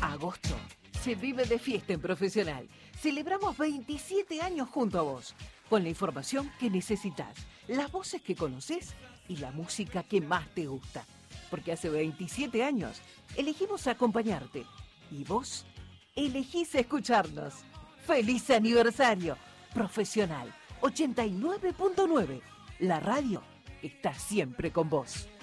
Agosto se vive de fiesta en Profesional. Celebramos 27 años junto a vos, con la información que necesitas, las voces que conoces y la música que más te gusta. Porque hace 27 años elegimos acompañarte y vos elegís escucharnos. ¡Feliz aniversario! Profesional 89.9, la radio está siempre con vos.